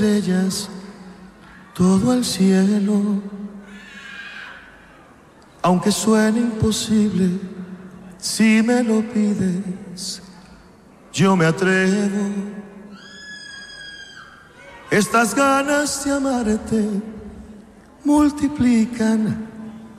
estrellas, todo el cielo. Aunque suene imposible, si me lo pides, yo me atrevo. Estas ganas de amarte multiplican